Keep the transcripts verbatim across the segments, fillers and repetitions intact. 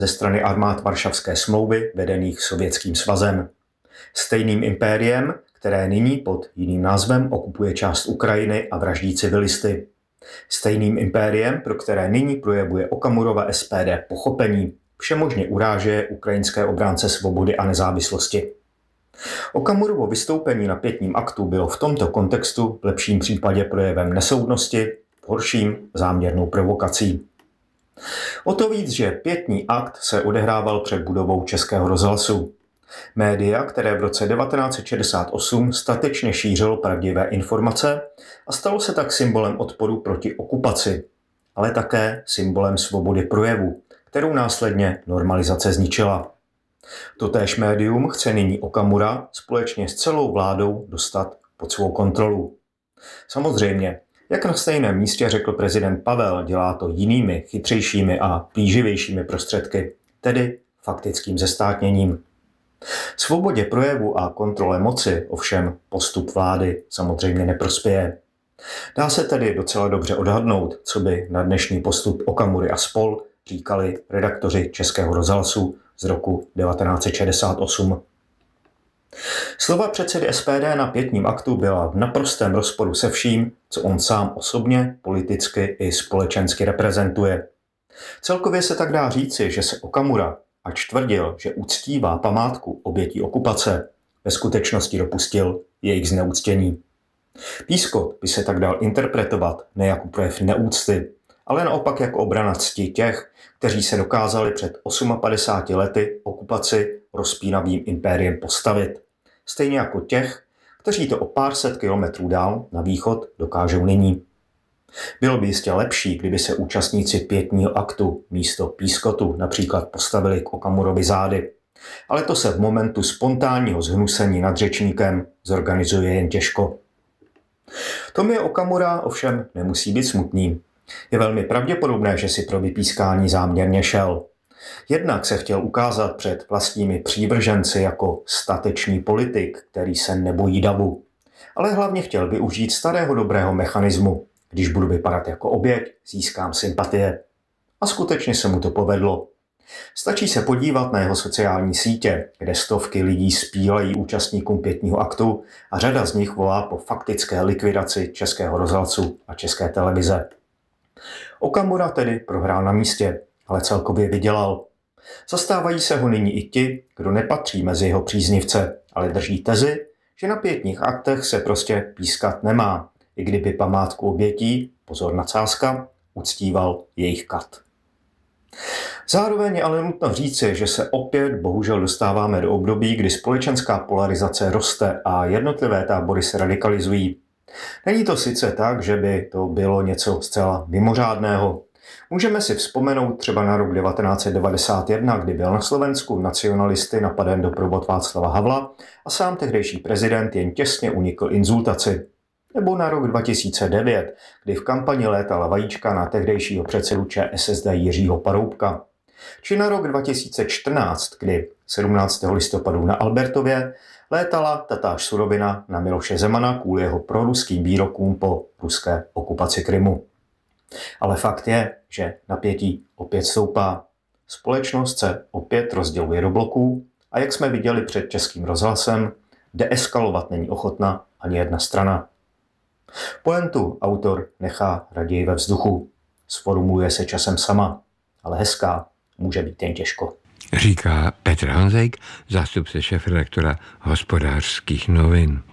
ze strany armád Varšavské smlouvy vedených Sovětským svazem. Stejným impériem, které nyní pod jiným názvem okupuje část Ukrajiny a vraždí civilisty. Stejným impériem, pro které nyní projevuje Okamurova S P D pochopení, všemožně urážuje ukrajinské obránce svobody a nezávislosti. Okamurovo vystoupení na Pietním aktu bylo v tomto kontextu v lepším případě projevem nesoudnosti, v horším záměrnou provokací. O to víc, že Pietní akt se odehrával před budovou Českého rozhlasu. Média, které v roce devatenáct set šedesát osm statečně šířilo pravdivé informace a stalo se tak symbolem odporu proti okupaci, ale také symbolem svobody projevu, kterou následně normalizace zničila. Totéž médium chce nyní Okamura společně s celou vládou dostat pod svou kontrolu. Samozřejmě, jak na stejném místě řekl prezident Pavel, dělá to jinými, chytřejšími a plíživějšími prostředky, tedy faktickým zestátněním. Svobodě projevu a kontrole moci ovšem postup vlády samozřejmě neprospěje. Dá se tedy docela dobře odhadnout, co by na dnešní postup Okamury a spol. Říkali redaktoři Českého rozhlasu z roku devatenáct set šedesát osm. Slova předsedy S P D na Pietním aktu byla v naprostém rozporu se vším, co on sám osobně, politicky i společensky reprezentuje. Celkově se tak dá říci, že se Okamura, ač tvrdil, že uctívá památku obětí okupace, ve skutečnosti dopustil jejich zneuctění. Pískot by se tak dal interpretovat ne jako projev neúcty, ale naopak jako obrana cti těch, kteří se dokázali před padesáti osmi lety okupaci rozpínavým impériem postavit. Stejně jako těch, kteří to o pár set kilometrů dál na východ dokážou nyní. Bylo by jistě lepší, kdyby se účastníci Pietního aktu místo pískotu například postavili k Okamurovi zády. Ale to se v momentu spontánního zhnusení nad řečníkem zorganizuje jen těžko. Tomio Okamura ovšem nemusí být smutný. Je velmi pravděpodobné, že si pro vypískání záměrně šel. Jednak se chtěl ukázat před vlastními přívrženci jako statečný politik, který se nebojí davu. Ale hlavně chtěl využít starého dobrého mechanismu. Když budu vypadat jako oběť, získám sympatie. A skutečně se mu to povedlo. Stačí se podívat na jeho sociální sítě, kde stovky lidí spílají účastníkům Pietního aktu a řada z nich volá po faktické likvidaci Českého rozhlasu a České televize. Okamura tedy prohrál na místě, ale celkově vydělal. Zastávají se ho nyní i ti, kdo nepatří mezi jeho příznivce, ale drží tezi, že na Pietních aktech se prostě pískat nemá, i kdyby památku obětí, pozor nadsázka, uctíval jejich kat. Zároveň je ale nutno říci, že se opět bohužel dostáváme do období, kdy společenská polarizace roste a jednotlivé tábory se radikalizují. Není to sice tak, že by to bylo něco zcela mimořádného. Můžeme si vzpomenout třeba na rok devatenáct set devadesát jedna, kdy byl na Slovensku nacionalisty napaden doprovod Václava Havla a sám tehdejší prezident jen těsně unikl inzultaci. Nebo na rok dva tisíce devět, kdy v kampani létala vajíčka na tehdejšího předsedu Č S S D Jiřího Paroubka. Či na rok dva tisíce čtrnáct, kdy sedmnáctého listopadu na Albertově létala tatáž surovina na Miloše Zemana kvůli jeho proruským výrokům po ruské okupaci Krymu. Ale fakt je, že napětí opět stoupá. Společnost se opět rozděluje do bloků a jak jsme viděli před Českým rozhlasem, deeskalovat není ochotna ani jedna strana. Pointu autor nechá raději ve vzduchu. Sformuluje se časem sama, ale hezká může být jen těžko. Říká Petr Hanzejk, zástupce šéfredaktora Hospodářských novin.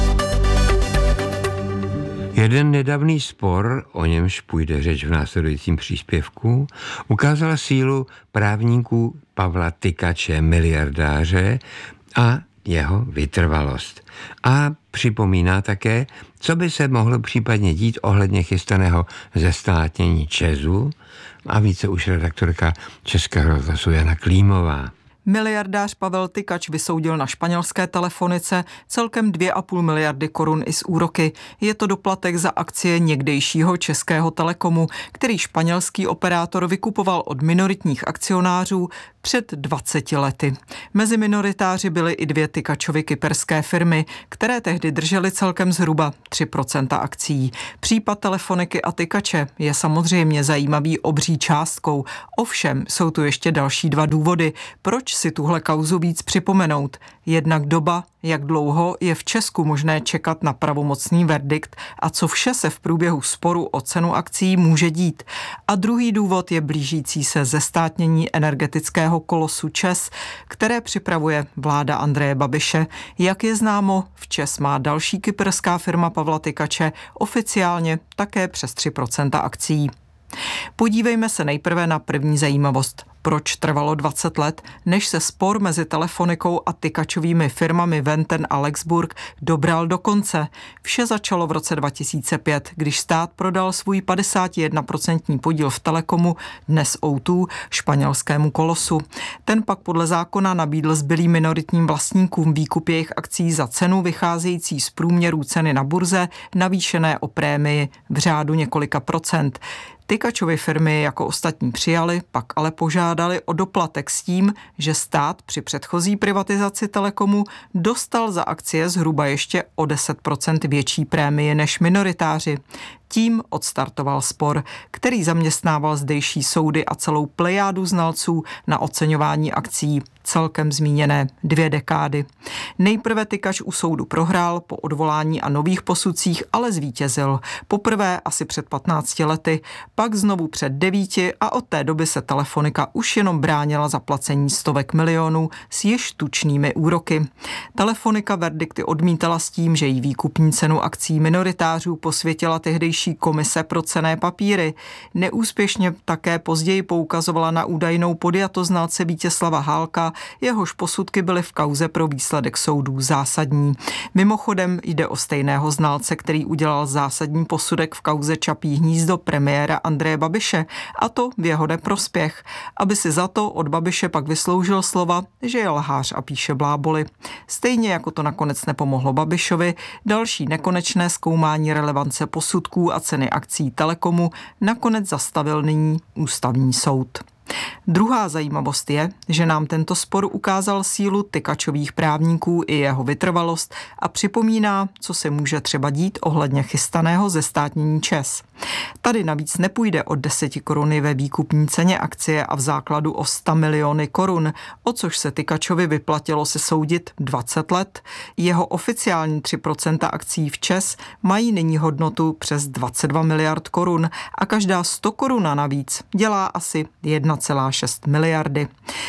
Jeden nedávný spor, o němž půjde řeč v následujícím příspěvku, ukázal sílu právníků Pavla Tykače, miliardáře, a jeho vytrvalost. A připomíná také, co by se mohlo případně dít ohledně chystaného zestátnění ČEZu, a více už redaktorka Českého rozhlasu Jana Klímová. Miliardář Pavel Tykač vysoudil na španělské telefonice celkem dvě a půl miliardy korun i s úroky. Je to doplatek za akcie někdejšího Českého Telekomu, který španělský operátor vykupoval od minoritních akcionářů před dvaceti lety. Mezi minoritáři byly i dvě Tykačovy kyperské firmy, které tehdy držely celkem zhruba tři procenta akcií. Případ Telefoniky a Tykače je samozřejmě zajímavý obří částkou. Ovšem jsou tu ještě další dva důvody, proč si tuhle kauzu víc připomenout. Jednak doba, jak dlouho je v Česku možné čekat na pravomocný verdikt a co vše se v průběhu sporu o cenu akcií může dít. A druhý důvod je blížící se zestátnění energetického kolosu ČEZ, které připravuje vláda Andreje Babiše. Jak je známo, v ČEZ má další kyperská firma Pavla Tykače oficiálně také přes tři procenta akcií. Podívejme se nejprve na první zajímavost. Proč trvalo dvacet let, než se spor mezi Telefonikou a Tykačovými firmami Venten a Lexburg dobral do konce? Vše začalo v roce dva tisíce pět, když stát prodal svůj padesát jedna procent podíl v Telekomu, dnes ó dva, španělskému kolosu. Ten pak podle zákona nabídl zbylým minoritním vlastníkům výkup jejich akcií za cenu vycházející z průměrů ceny na burze, navýšené o prémii v řádu několika procent. Tykačovy firmy jako ostatní přijali, pak ale požádali o doplatek s tím, že stát při předchozí privatizaci Telekomu dostal za akcie zhruba ještě o deset procent větší prémie než minoritáři. Tím odstartoval spor, který zaměstnával zdejší soudy a celou plejádu znalců na oceňování akcií, celkem zmíněné dvě dekády. Nejprve Tykač u soudu prohrál, po odvolání a nových posudcích ale zvítězil. Poprvé asi před patnácti lety, pak znovu před devíti a od té doby se Telefonika už jenom bránila zaplacení stovek milionů s již tučnými úroky. Telefonika verdikty odmítala s tím, že jí výkupní cenu akcií minoritářů posvětila tehdejší komise pro cenné papíry. Neúspěšně také později poukazovala na údajnou podjatost znalce Vítězslava Hálka, jehož posudky byly v kauze pro výsledek soudů zásadní. Mimochodem jde o stejného znalce, který udělal zásadní posudek v kauze Čapí hnízdo premiéra Andreje Babiše, a to v jeho neprospěch, aby si za to od Babiše pak vysloužil slova, že je lhář a píše bláboli. Stejně jako to nakonec nepomohlo Babišovi, další nekonečné zkoumání relevance posudků a ceny akcií Telekomu nakonec zastavil nyní ústavní soud. Druhá zajímavost je, že nám tento spor ukázal sílu Tykačových právníků i jeho vytrvalost a připomíná, co se může třeba dít ohledně chystaného zestátnění ČEZ. Tady navíc nepůjde o deseti koruny ve výkupní ceně akcie a v základu o sto miliony korun, o což se Tykačovi vyplatilo se soudit dvacet let. Jeho oficiální tři procenta akcií v ČEZ mají nyní hodnotu přes dvacet dva miliard korun a každá sto koruna navíc dělá asi jedna celá šest miliardy.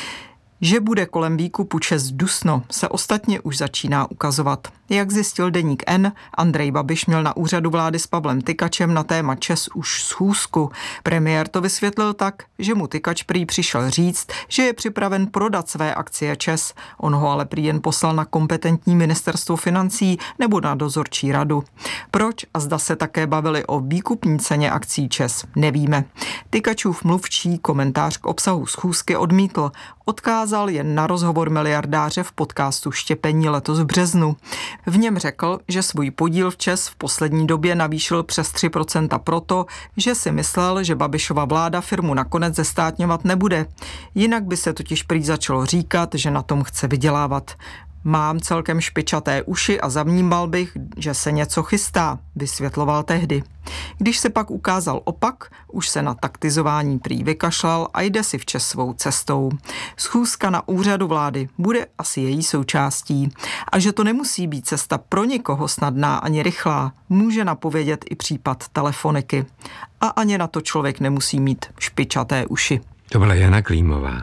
Že bude kolem výkupu ČEZ dusno, se ostatně už začíná ukazovat. Jak zjistil deník N, Andrej Babiš měl na úřadu vlády s Pavlem Tykačem na téma ČEZ už schůzku. Premiér to vysvětlil tak, že mu Tykač prý přišel říct, že je připraven prodat své akcie ČEZ. On ho ale prý jen poslal na kompetentní ministerstvo financí nebo na dozorčí radu. Proč a zda se také bavili o výkupní ceně akcií ČEZ, nevíme. Tykačův mluvčí komentář k obsahu schůzky odmítl. Odkázal jen na rozhovor miliardáře v podcastu Štěpení letos v březnu. V něm řekl, že svůj podíl v ČEZ v poslední době navýšil přes tři procenta proto, že si myslel, že Babišova vláda firmu nakonec zestátňovat nebude. Jinak by se totiž prý začalo říkat, že na tom chce vydělávat. Mám celkem špičaté uši a zavnímal bych, že se něco chystá, vysvětloval tehdy. Když se pak ukázal opak, už se na taktizování prý vykašlal a jde si v ČEZ svou cestou. Schůzka na úřadu vlády bude asi její součástí. A že to nemusí být cesta pro nikoho snadná ani rychlá, může napovědět i případ Telefoniky. A ani na to člověk nemusí mít špičaté uši. To byla Jana Klímová.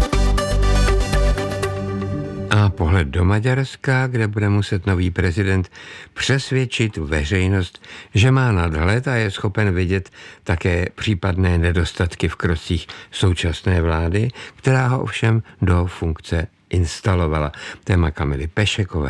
A pohled do Maďarska, kde bude muset nový prezident přesvědčit veřejnost, že má nadhled a je schopen vidět také případné nedostatky v krocích současné vlády, která ho ovšem do funkce instalovala. Téma Kamily Pešekové.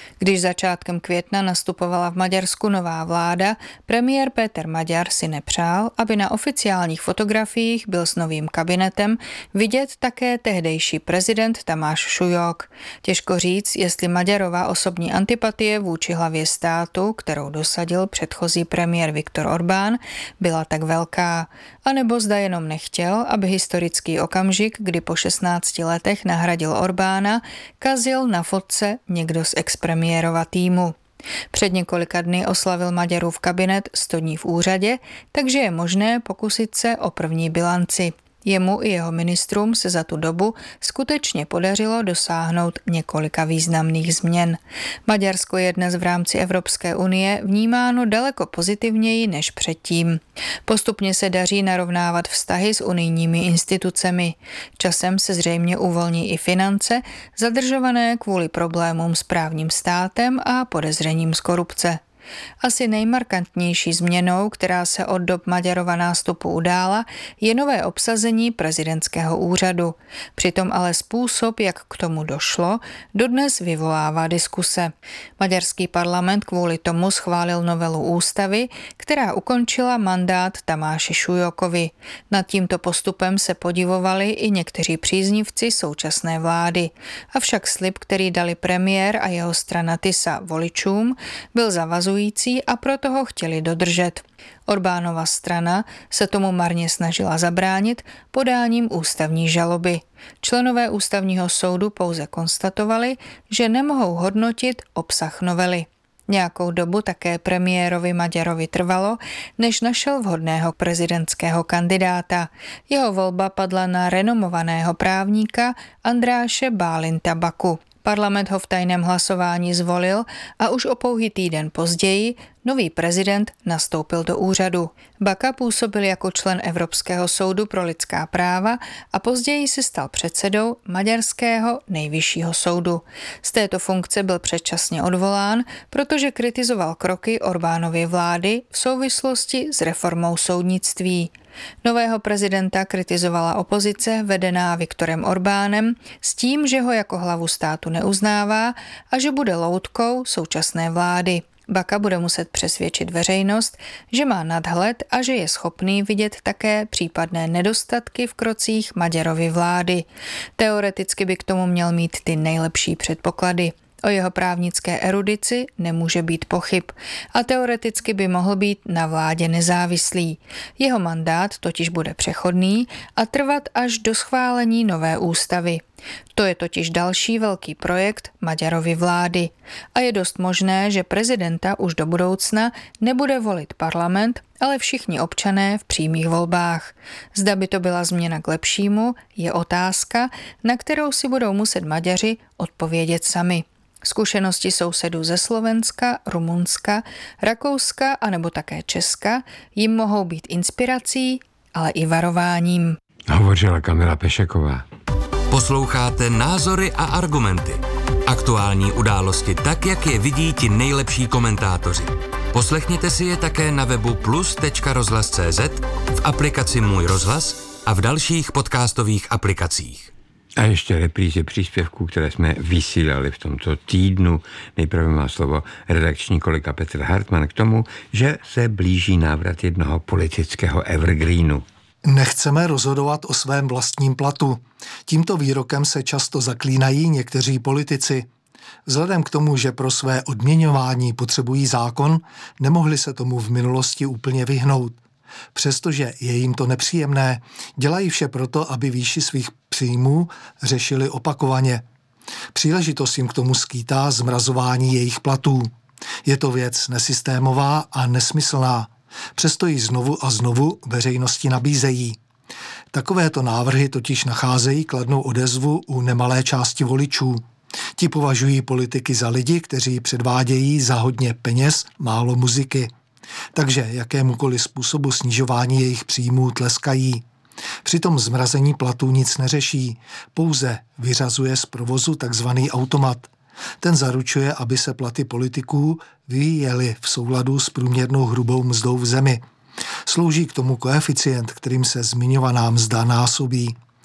Když začátkem května nastupovala v Maďarsku nová vláda, premiér Péter Maďar si nepřál, aby na oficiálních fotografiích byl s novým kabinetem vidět také tehdejší prezident Tamáš Šujok. Těžko říct, jestli Maďarova osobní antipatie vůči hlavě státu, kterou dosadil předchozí premiér Viktor Orbán, byla tak velká, anebo zda jenom nechtěl, aby historický okamžik, kdy po šestnácti letech nahradil Orbána, kazil na fotce někdo z expremiérova týmu. Před několika dny oslavil Maďarův kabinet sto dní v úřadě, takže je možné pokusit se o první bilanci. Jemu i jeho ministrům se za tu dobu skutečně podařilo dosáhnout několika významných změn. Maďarsko je dnes v rámci Evropské unie vnímáno daleko pozitivněji než předtím. Postupně se daří narovnávat vztahy s unijními institucemi. Časem se zřejmě uvolní i finance, zadržované kvůli problémům s právním státem a podezřením z korupce. Asi nejmarkantnější změnou, která se od dob Maďarova nástupu udála, je nové obsazení prezidentského úřadu. Přitom ale způsob, jak k tomu došlo, dodnes vyvolává diskuse. Maďarský parlament kvůli tomu schválil novelu ústavy, která ukončila mandát Tamáši Šujokovi. Nad tímto postupem se podivovali i někteří příznivci současné vlády. Avšak slib, který dali premiér a jeho strana Tisa voličům, byl zavazující a proto ho chtěli dodržet. Orbánova strana se tomu marně snažila zabránit podáním ústavní žaloby. Členové ústavního soudu pouze konstatovali, že nemohou hodnotit obsah novely. Nějakou dobu také premiérovi Maďarovi trvalo, než našel vhodného prezidentského kandidáta. Jeho volba padla na renomovaného právníka Andráše Bálinta Baku. Parlament ho v tajném hlasování zvolil a už o pouhý týden později nový prezident nastoupil do úřadu. Baka působil jako člen Evropského soudu pro lidská práva a později se stal předsedou maďarského nejvyššího soudu. Z této funkce byl předčasně odvolán, protože kritizoval kroky Orbánovy vlády v souvislosti s reformou soudnictví. Nového prezidenta kritizovala opozice vedená Viktorem Orbánem s tím, že ho jako hlavu státu neuznává a že bude loutkou současné vlády. Baka bude muset přesvědčit veřejnost, že má nadhled a že je schopný vidět také případné nedostatky v krocích Maďarovy vlády. Teoreticky by k tomu měl mít ty nejlepší předpoklady. O jeho právnické erudici nemůže být pochyb a teoreticky by mohl být na vládě nezávislý. Jeho mandát totiž bude přechodný a trvat až do schválení nové ústavy. To je totiž další velký projekt Maďarovy vlády a je dost možné, že prezidenta už do budoucna nebude volit parlament, ale všichni občané v přímých volbách. Zda by to byla změna k lepšímu, je otázka, na kterou si budou muset Maďaři odpovědět sami. Zkušenosti sousedů ze Slovenska, Rumunska, Rakouska a nebo také Česka jim mohou být inspirací, ale i varováním. Hovořila Kamila Pešeková. Posloucháte Názory a argumenty. Aktuální události tak, jak je vidí ti nejlepší komentátoři. Poslechněte si je také na webu plus tečka rozhlas tečka cé zet, v aplikaci Můj rozhlas a v dalších podcastových aplikacích. A ještě repríze příspěvků, které jsme vysílali v tomto týdnu. Nejprve má slovo redakční kolega Petr Hartmann k tomu, že se blíží návrat jednoho politického evergreenu. Nechceme rozhodovat o svém vlastním platu. Tímto výrokem se často zaklínají někteří politici. Vzhledem k tomu, že pro své odměňování potřebují zákon, nemohli se tomu v minulosti úplně vyhnout. Přestože je jim to nepříjemné, dělají vše proto, aby výši svých příjmů řešili opakovaně. Příležitost jim k tomu skýtá zmrazování jejich platů. Je to věc nesystémová a nesmyslná. Přesto ji znovu a znovu veřejnosti nabízejí. Takovéto návrhy totiž nacházejí kladnou odezvu u nemalé části voličů. Ti považují politiky za lidi, kteří předvádějí za hodně peněz málo muziky. Takže jakémukoliv způsobu snižování jejich příjmů tleskají. Přitom zmrazení platů nic neřeší, pouze vyřazuje z provozu takzvaný automat. Ten zaručuje, aby se platy politiků vyvíjely v souladu s průměrnou hrubou mzdou v zemi. Slouží k tomu koeficient, kterým se zmiňovaná mzda násobí.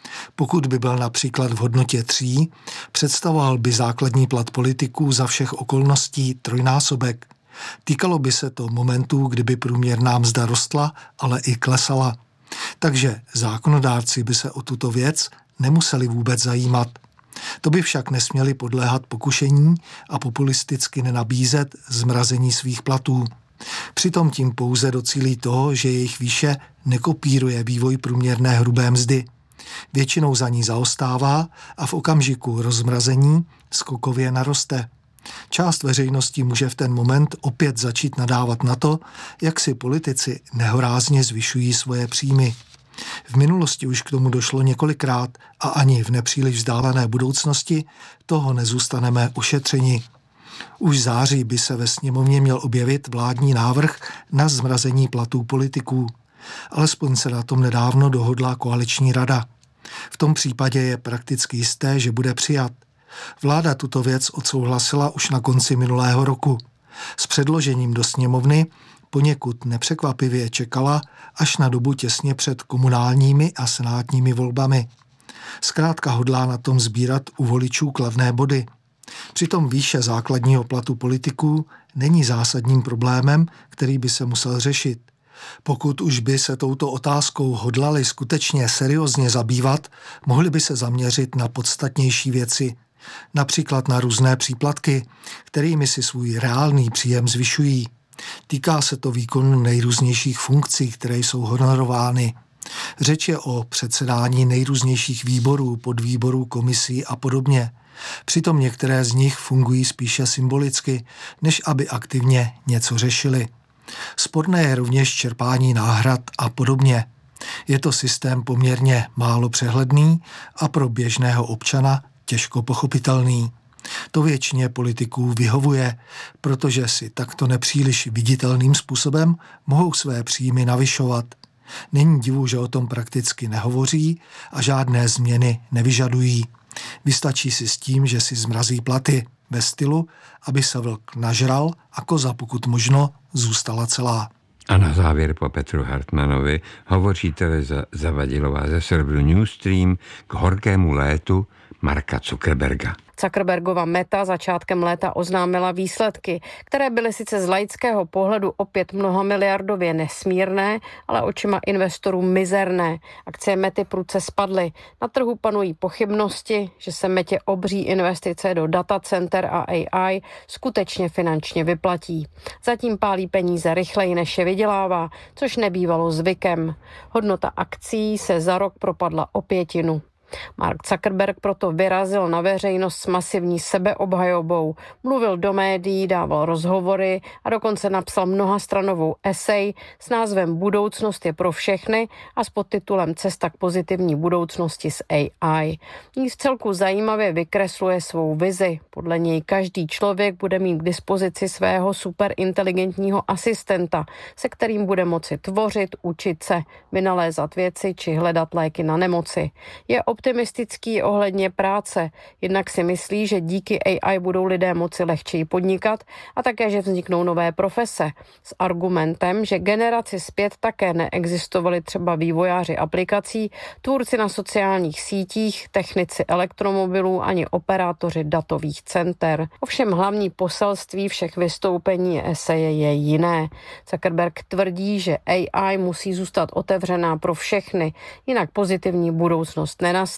Pokud by byl například v hodnotě tří, představoval by základní plat politiků za všech okolností trojnásobek. Týkalo by se to momentů, kdyby průměrná mzda rostla, ale i klesala. Takže zákonodárci by se o tuto věc nemuseli vůbec zajímat. To by však nesměli podléhat pokušení a populisticky nenabízet zmrazení svých platů. Přitom tím pouze docílí toho, že jejich výše nekopíruje vývoj průměrné hrubé mzdy. Většinou za ní zaostává a v okamžiku rozmrazení skokově naroste. Část veřejnosti může v ten moment opět začít nadávat na to, jak si politici nehorázně zvyšují svoje příjmy. V minulosti už k tomu došlo několikrát a ani v nepříliš vzdálené budoucnosti toho nezůstaneme ušetřeni. Už v září by se ve sněmovně měl objevit vládní návrh na zmrazení platů politiků. Alespoň se na tom nedávno dohodla koaliční rada. V tom případě je prakticky jisté, že bude přijat. Vláda tuto věc odsouhlasila už na konci minulého roku. S předložením do sněmovny poněkud nepřekvapivě čekala až na dobu těsně před komunálními a senátními volbami. Zkrátka hodlá na tom sbírat u voličů kladné body. Přitom výše základního platu politiků není zásadním problémem, který by se musel řešit. Pokud už by se touto otázkou hodlali skutečně seriózně zabývat, mohli by se zaměřit na podstatnější věci, například na různé příplatky, kterými si svůj reálný příjem zvyšují. Týká se to výkonu nejrůznějších funkcí, které jsou honorovány. Řeč je o předsedání nejrůznějších výborů, podvýborů, komisí a podobně. Přitom některé z nich fungují spíše symbolicky, než aby aktivně něco řešili. Sporné je rovněž čerpání náhrad a podobně. Je to systém poměrně málo přehledný a pro běžného občana těžko pochopitelný. To většině politiků vyhovuje, protože si takto nepříliš viditelným způsobem mohou své příjmy navyšovat. Není divu, že o tom prakticky nehovoří a žádné změny nevyžadují. Vystačí si s tím, že si zmrazí platy ve stylu, aby se vlk nažral a koza pokud možno zůstala celá. A na závěr po Petru Hartmanovi hovoří Tereza Zavadilová ze serveru Newsstream k horkému létu Marka Zuckerberga. Zuckerbergova Meta začátkem léta oznámila výsledky, které byly sice z laického pohledu opět mnohamiliardově nesmírné, ale očima investorů mizerné. Akcie Mety prudce spadly. Na trhu panují pochybnosti, že se Metě obří investice do datacenter a A I skutečně finančně vyplatí. Zatím pálí peníze rychleji, než je vydělává, což nebývalo zvykem. Hodnota akcí se za rok propadla o pětinu. Mark Zuckerberg proto vyrazil na veřejnost s masivní sebeobhajobou, mluvil do médií, dával rozhovory a dokonce napsal mnohastranovou esej s názvem Budoucnost je pro všechny a s podtitulem Cesta k pozitivní budoucnosti s A I. Ní v celku zajímavě vykresluje svou vizi. Podle něj každý člověk bude mít k dispozici svého superinteligentního asistenta, se kterým bude moci tvořit, učit se, vynalézat věci či hledat léky na nemoci. Je optimistický ohledně práce, jednak si myslí, že díky A I budou lidé moci lehčeji podnikat a také, že vzniknou nové profese. S argumentem, že generaci zpět také neexistovali třeba vývojáři aplikací, tvůrci na sociálních sítích, technici elektromobilů ani operátoři datových center. Ovšem hlavní poselství všech vystoupení eseje je jiné. Zuckerberg tvrdí, že A I musí zůstat otevřená pro všechny, jinak pozitivní budoucnost nenastane.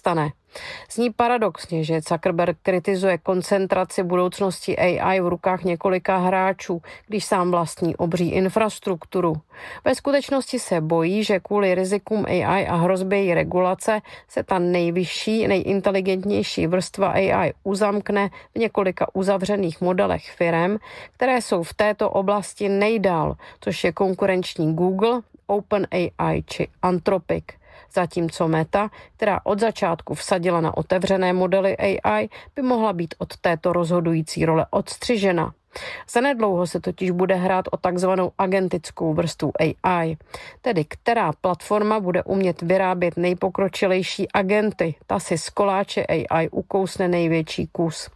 Zní paradoxně, že Zuckerberg kritizuje koncentraci budoucnosti A I v rukách několika hráčů, když sám vlastní obří infrastrukturu. Ve skutečnosti se bojí, že kvůli rizikům A I a hrozbě její regulace se ta nejvyšší, nejinteligentnější vrstva A I uzamkne v několika uzavřených modelech firem, které jsou v této oblasti nejdál, což je konkurenční Google, OpenAI či Anthropic. Zatímco Meta, která od začátku vsadila na otevřené modely A I, by mohla být od této rozhodující role odstřižena. Zanedlouho se totiž bude hrát o takzvanou agentickou vrstvu A I, tedy která platforma bude umět vyrábět nejpokročilejší agenty, ta si z koláče A I ukousne největší kus.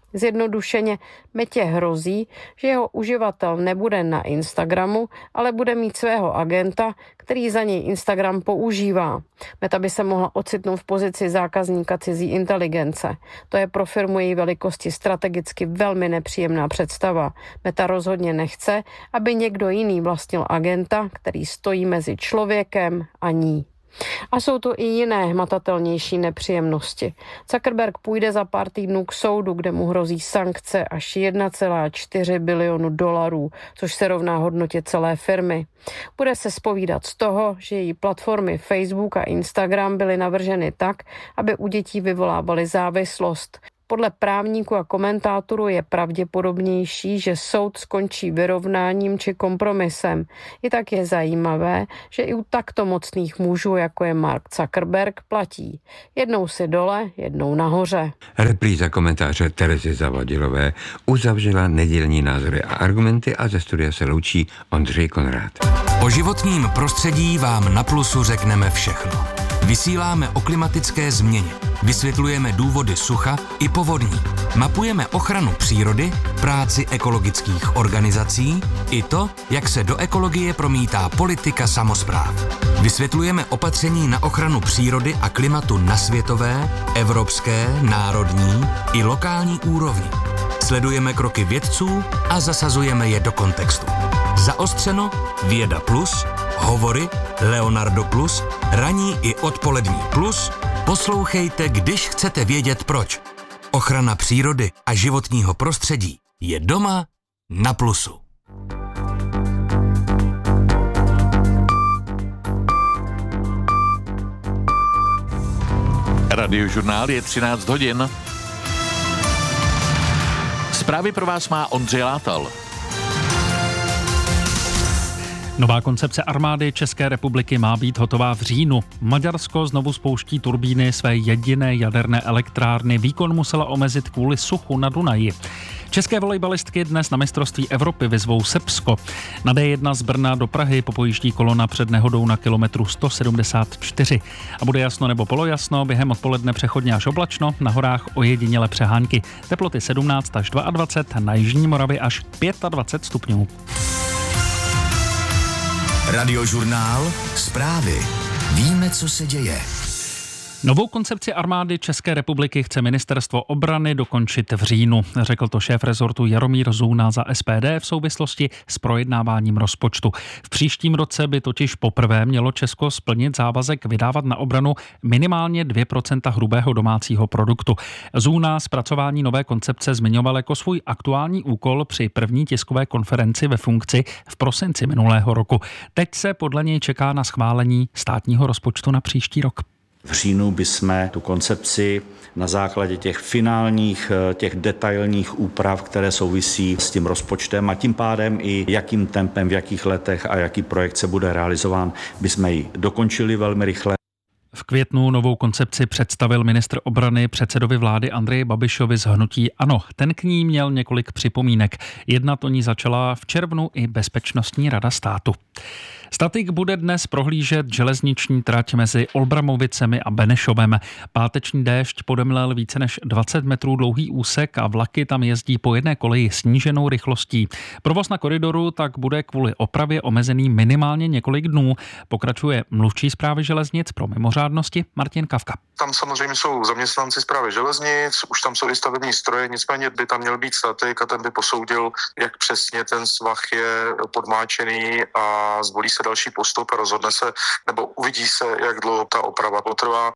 Zjednodušeně Metě hrozí, že jeho uživatel nebude na Instagramu, ale bude mít svého agenta, který za něj Instagram používá. Meta by se mohla ocitnout v pozici zákazníka cizí inteligence. To je pro firmu její velikosti strategicky velmi nepříjemná představa. Meta rozhodně nechce, aby někdo jiný vlastnil agenta, který stojí mezi člověkem a ní. A jsou tu i jiné hmatatelnější nepříjemnosti. Zuckerberg půjde za pár týdnů k soudu, kde mu hrozí sankce až jedna celá čtyři bilionu dolarů, což se rovná hodnotě celé firmy. Bude se zpovídat z toho, že její platformy Facebook a Instagram byly navrženy tak, aby u dětí vyvolávaly závislost. Podle právníků a komentátorů je pravděpodobnější, že soud skončí vyrovnáním či kompromisem. I tak je zajímavé, že i u takto mocných mužů, jako je Mark Zuckerberg, platí. Jednou si dole, jednou nahoře. Repríza komentáře Terezy Zavadilové uzavřela nedělní názory a argumenty a ze studia se loučí Ondřej Konrád. O životním prostředí vám na Plusu řekneme všechno. Vysíláme o klimatické změně, vysvětlujeme důvody sucha i povodní, mapujeme ochranu přírody, práci ekologických organizací i to, jak se do ekologie promítá politika samospráv. Vysvětlujeme opatření na ochranu přírody a klimatu na světové, evropské, národní i lokální úrovni. Sledujeme kroky vědců a zasazujeme je do kontextu. Zaostřeno, Věda plus, Hovory, Leonardo plus, ranní i odpolední plus. Poslouchejte, když chcete vědět proč. Ochrana přírody a životního prostředí je doma na Plusu. Radiožurnál je třináct hodin. Zprávy pro vás má Ondřej Látal. Nová koncepce armády České republiky má být hotová v říjnu. Maďarsko znovu spouští turbíny své jediné jaderné elektrárny. Výkon musela omezit kvůli suchu na Dunaji. České volejbalistky dnes na mistrovství Evropy vyzvou Srbsko. Na D jedna z Brna do Prahy popojíždí kolona před nehodou na kilometru sto sedmdesát čtyři. A bude jasno nebo polojasno, během odpoledne přechodně až oblačno, na horách ojediněle přehánky. Teploty sedmnáct až dvacet dva, na jižní Moravě až dvacet pět stupňů. Radiožurnál, zprávy. Víme, co se děje. Novou koncepci armády České republiky chce ministerstvo obrany dokončit v říjnu, řekl to šéf rezortu Jaromír Zůna za S P D v souvislosti s projednáváním rozpočtu. V příštím roce by totiž poprvé mělo Česko splnit závazek vydávat na obranu minimálně dvě procenta hrubého domácího produktu. Zůna zpracování nové koncepce zmiňoval jako svůj aktuální úkol při první tiskové konferenci ve funkci v prosinci minulého roku. Teď se podle něj čeká na schválení státního rozpočtu na příští rok. V říjnu bychom tu koncepci na základě těch finálních, těch detailních úprav, které souvisí s tím rozpočtem a tím pádem i jakým tempem, v jakých letech a jaký projekt se bude realizován, bychom ji dokončili velmi rychle. V květnu novou koncepci představil ministr obrany předsedovi vlády Andreji Babišovi z hnutí ANO. Ten k ní měl několik připomínek. Jednat o ní začala v červnu i Bezpečnostní rada státu. Statik bude dnes prohlížet železniční trať mezi Olbramovicemi a Benešovem. Páteční déšť podemlel více než dvacet metrů dlouhý úsek a vlaky tam jezdí po jedné koleji sníženou rychlostí. Provoz na koridoru tak bude kvůli opravě omezený minimálně několik dnů. Pokračuje mluvčí správy železnic pro mimořádnosti Martin Kavka. Tam samozřejmě jsou zaměstnanci správy železnic, už tam jsou i stavební stroje, nicméně by tam měl být statik a ten by posoudil, jak přesně ten svah je podmáčený a zvolí se další postup a rozhodne se, nebo uvidí se, jak dlouho ta oprava potrvá.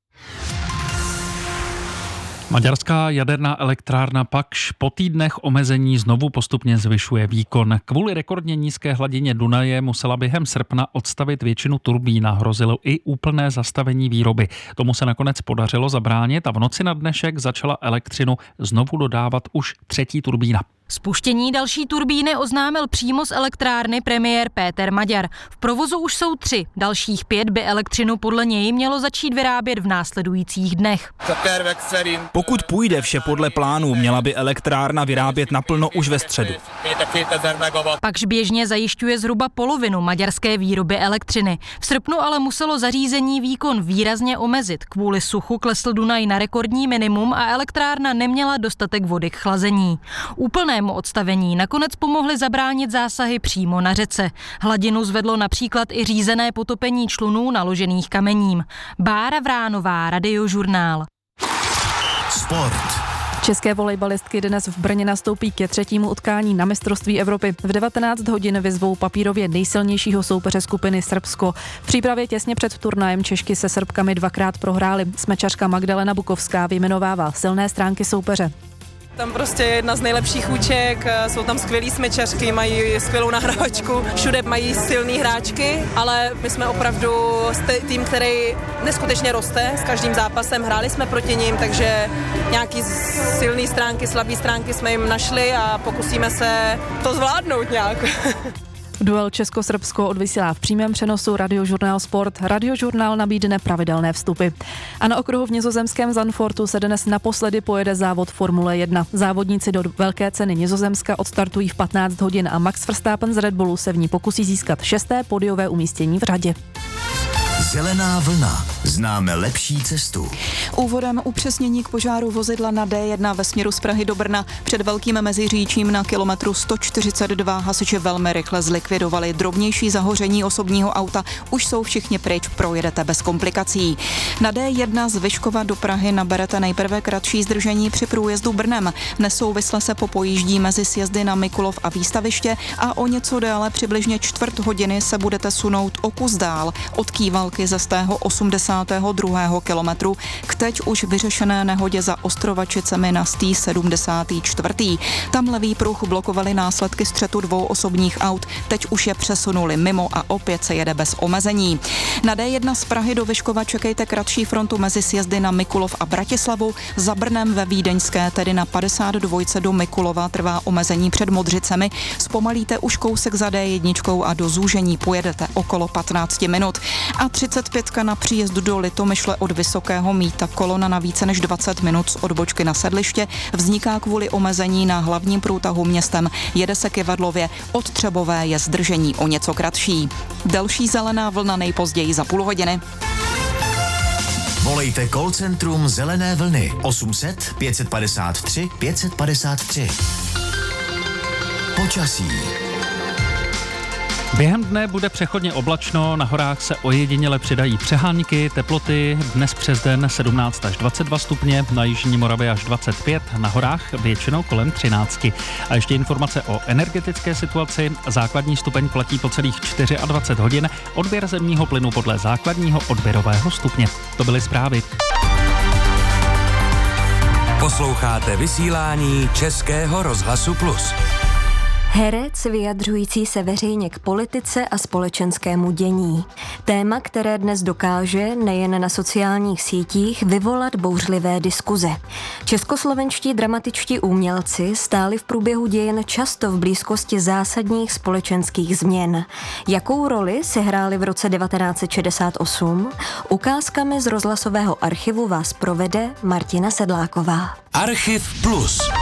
Maďarská jaderná elektrárna Pakš po týdnech omezení znovu postupně zvyšuje výkon. Kvůli rekordně nízké hladině Dunaje musela během srpna odstavit většinu turbín a hrozilo i úplné zastavení výroby. Tomu se nakonec podařilo zabránit a v noci na dnešek začala elektřinu znovu dodávat už třetí turbína. Spuštění další turbíny oznámil přímo z elektrárny premiér Péter Magyar. V provozu už jsou tři, dalších pět by elektřinu podle něj mělo začít vyrábět v následujících dnech. Pokud půjde vše podle plánu, měla by elektrárna vyrábět naplno už ve středu. Pakž běžně zajišťuje zhruba polovinu maďarské výroby elektřiny. V srpnu ale muselo zařízení výkon výrazně omezit. Kvůli suchu klesl Dunaj na rekordní minimum a elektrárna neměla dostatek vody k chlazení. Úplné odstavení nakonec pomohly zabránit zásahy přímo na řece. Hladinu zvedlo například i řízené potopení člunů naložených kamením. Bára Vránová, Radiožurnál. Sport. České volejbalistky dnes v Brně nastoupí ke třetímu utkání na mistrovství Evropy. V devatenáct hodin vyzvou papírově nejsilnějšího soupeře skupiny Srbsko. V přípravě těsně před turnajem Češky se Srbkami dvakrát prohrály. Smečařka Magdalena Bukovská vyjmenovává silné stránky soupeře. Tam prostě jedna z nejlepších úček, jsou tam skvělý smečařky, mají skvělou nahrávačku, všude mají silný hráčky, ale my jsme opravdu tým, který neskutečně roste s každým zápasem, hráli jsme proti ním, takže nějaký silný stránky, slabý stránky jsme jim našli a pokusíme se to zvládnout nějak. Duel Česko-Srbsko odvysílá v přímém přenosu Radiožurnál Sport. Radiožurnál nabídne pravidelné vstupy. A na okruhu v nizozemském Zandvoortu se dnes naposledy pojede závod Formule jedna. Závodníci do velké ceny Nizozemska odstartují v patnáct hodin a Max Verstappen z Red Bullu se v ní pokusí získat šesté pódiové umístění v řadě. Zelená vlna. Známe lepší cestu. Úvodem upřesnění k požáru vozidla na D jedna ve směru z Prahy do Brna. Před Velkým Meziříčím na kilometru sto čtyřicet dva hasiči velmi rychle zlikvidovali drobnější zahoření osobního auta. Už jsou všichni pryč, projedete bez komplikací. Na D jedna z Vyškova do Prahy naberete nejprve kratší zdržení při průjezdu Brnem. Nesouvisle se popojíždí mezi sjezdy na Mikulov a Výstaviště a o něco déle přibližně čtvrt hodiny se budete sunout o kus dál od Kývalky ze stého osmdesátého druhého kilometru k teď už vyřešené nehodě za Ostrovačicemi na stý sedmdesátý čtvrtý Tam levý pruh blokovali následky střetu dvou osobních aut, teď už je přesunuli mimo a opět se jede bez omezení. Na D jedna z Prahy do Vyškova čekejte kratší frontu mezi sjezdy na Mikulov a Bratislavu, za Brnem ve Vídeňské, tedy na padesát dva do Mikulova trvá omezení před Modřicemi, zpomalíte už kousek za D jedna a do zúžení pojedete okolo patnáct minut. A třicet pět na příjezdu do Litomyšle od Vysokého Mýta kolona na více než dvacet minut z odbočky na Sedliště vzniká kvůli omezení na hlavním průtahu městem. Jede se Kyvadlově, od Třebové je zdržení o něco kratší. Další zelená vlna nejpozději za půl hodiny. Volejte call centrum Zelené vlny osm set pět padesát tři pět padesát tři. Počasí. Během dne bude přechodně oblačno, na horách se ojediněle přidají přehánky, teploty dnes přes den sedmnáct až dvacet dva stupně, na jižní Moravě až dvacet pět, na horách většinou kolem třináct. A ještě informace o energetické situaci. Základní stupeň platí po celých dvacet čtyři hodin, odběr zemního plynu podle základního odběrového stupně. To byly zprávy. Posloucháte vysílání Českého rozhlasu Plus. Herec vyjadřující se veřejně k politice a společenskému dění. Téma, které dnes dokáže nejen na sociálních sítích vyvolat bouřlivé diskuze. Českoslovenští dramatičtí umělci stáli v průběhu dějin často v blízkosti zásadních společenských změn. Jakou roli sehráli v roce devatenáct set šedesát osm? Ukázkami z rozhlasového archivu vás provede Martina Sedláková. Archiv Plus.